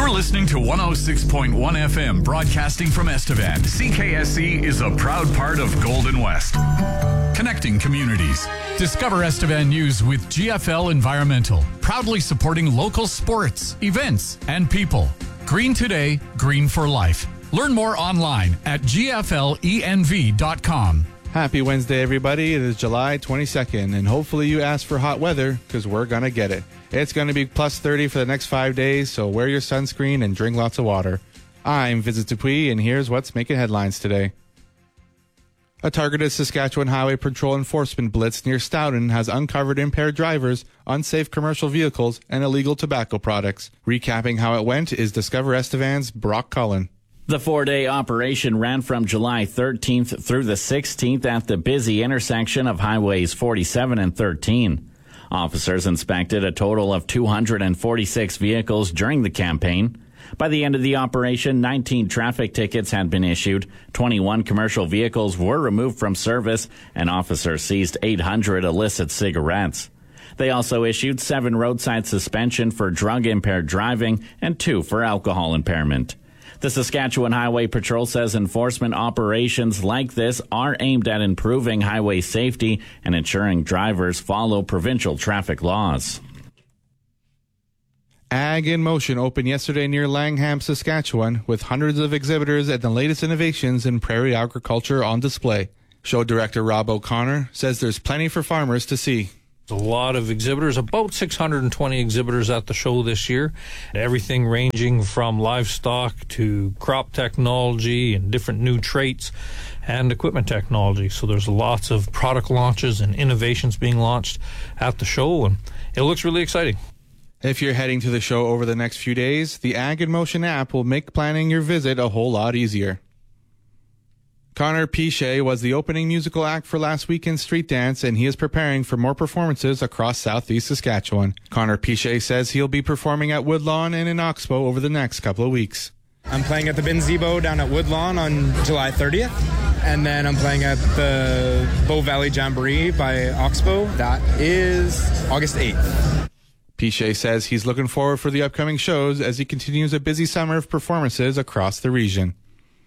You're listening to 106.1 FM, broadcasting from Estevan. CKSC is a proud part of Golden West. Connecting communities. Discover Estevan News with GFL Environmental, proudly supporting local sports, events, and people. Green today, green for life. Learn more online at gflenv.com. Happy Wednesday, everybody. It is July 22nd, and hopefully you asked for hot weather because we're going to get it. It's going to be plus 30 for the next 5 days, so wear your sunscreen and drink lots of water. I'm Vincent Dupuis, and here's what's making headlines today. A targeted Saskatchewan Highway Patrol enforcement blitz near Stoughton has uncovered impaired drivers, unsafe commercial vehicles, and illegal tobacco products. Recapping how it went is Discover Estevan's Brock Cullen. The 4-day operation ran from July 13th through the 16th at the busy intersection of Highways 47 and 13. Officers inspected a total of 246 vehicles during the campaign. By the end of the operation, 19 traffic tickets had been issued, 21 commercial vehicles were removed from service, and officers seized 800 illicit cigarettes. They also issued 7 roadside suspension for drug-impaired driving and 2 for alcohol impairment. The Saskatchewan Highway Patrol says enforcement operations like this are aimed at improving highway safety and ensuring drivers follow provincial traffic laws. Ag in Motion opened yesterday near Langham, Saskatchewan, with hundreds of exhibitors and the latest innovations in prairie agriculture on display. Show director Rob O'Connor says there's plenty for farmers to see. A lot of exhibitors, about 620 exhibitors at the show this year. Everything ranging from livestock to crop technology and different new traits and equipment technology. So there's lots of product launches and innovations being launched at the show, and it looks really exciting. If you're heading to the show over the next few days, the Ag in Motion app will make planning your visit a whole lot easier. Connor Piche was the opening musical act for last weekend's street dance, and he is preparing for more performances across southeast Saskatchewan. Connor Piche says he'll be performing at Woodlawn and in Oxbow over the next couple of weeks. I'm playing at the Binzebo down at Woodlawn on July 30th, and then I'm playing at the Bow Valley Jamboree by Oxbow. That is August 8th. Piche says he's looking forward for the upcoming shows as he continues a busy summer of performances across the region.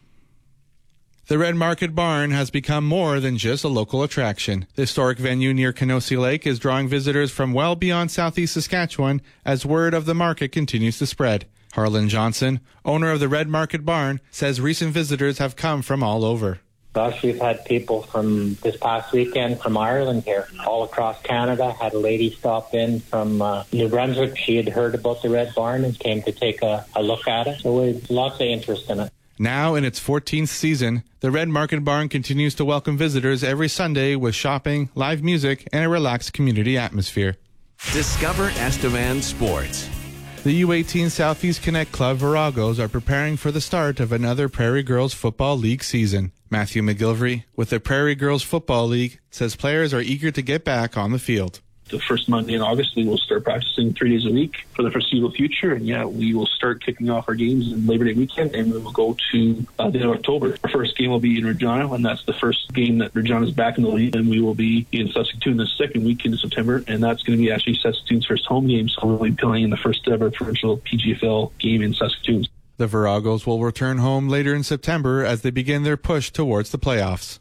The Red Market Barn has become more than just a local attraction. The historic venue near Kenosi Lake is drawing visitors from well beyond southeast Saskatchewan as word of the market continues to spread. Harlan Johnson, owner of the Red Market Barn, says recent visitors have come from all over. Gosh, we've had people from this past weekend from Ireland here, all across Canada. Had a lady stop in from New Brunswick. She had heard about the Red Barn and came to take a look at it. So we have lots of interest in it. Now in its 14th season, the Red Market Barn continues to welcome visitors every Sunday with shopping, live music, and a relaxed community atmosphere. Discover Estevan Sports. The U18 Southeast Connect Club Viragos are preparing for the start of another Prairie Girls Football League season. Matthew McGilvery with the Prairie Girls Football League says players are eager to get back on the field. The first Monday in August, we will start practicing 3 days a week for the foreseeable future. And we will start kicking off our games in Labor Day weekend, and we will go to the end of October. Our first game will be in Regina, and that's the first game that Regina is back in the league. And we will be in Saskatoon the second weekend of September, and that's going to be actually Saskatoon's first home game. So we'll be playing in the first ever provincial PGFL game in Saskatoon. The Viragos will return home later in September as they begin their push towards the playoffs.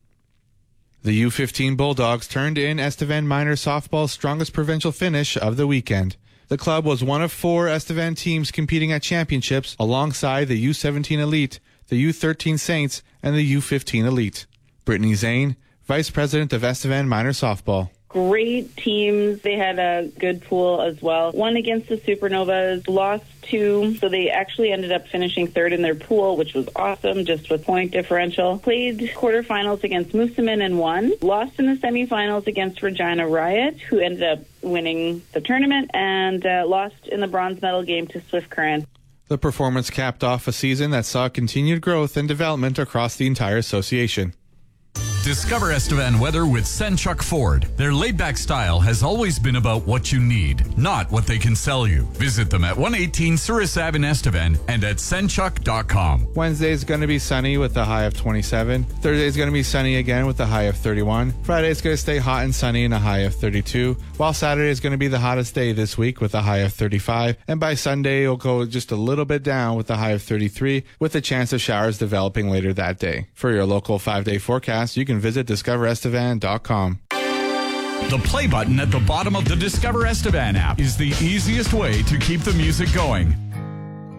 The U15 Bulldogs turned in Estevan Minor Softball's strongest provincial finish of the weekend. The club was one of 4 Estevan teams competing at championships alongside the U17 Elite, the U13 Saints, and the U15 Elite. Brittany Zane, Vice President of Estevan Minor Softball. Great teams. They had a good pool as well. Won against the Supernovas, lost 2, so they actually ended up finishing 3rd in their pool, which was awesome, just with point differential. Played quarterfinals against Moosomin and won. Lost in the semifinals against Regina Riot, who ended up winning the tournament, and lost in the bronze medal game to Swift Current. The performance capped off a season that saw continued growth and development across the entire association. Discover Estevan weather with Senchuk Ford. Their laid-back style has always been about what you need, not what they can sell you. Visit them at 118 Souris Ave in Estevan and at senchuk.com. Wednesday is going to be sunny with a high of 27. Thursday is going to be sunny again with a high of 31. Friday is going to stay hot and sunny and a high of 32. While Saturday is going to be the hottest day this week with a high of 35. And by Sunday, it'll go just a little bit down with a high of 33 with a chance of showers developing later that day. For your local 5-day forecast, you can visit discoverestevan.com. The play button at the bottom of the Discover Estevan app is the easiest way to keep the music going.